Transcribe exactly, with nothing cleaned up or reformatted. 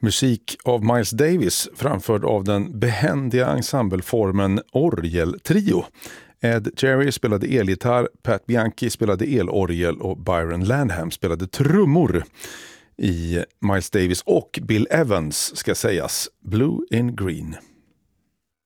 Musik av Miles Davis framförd av den behändiga ensembleformen orgeltrio. Ed Cherry spelade elgitarr, Pat Bianchi spelade elorgel och Byron Landham spelade trummor i Miles Davis och Bill Evans ska sägas Blue in Green.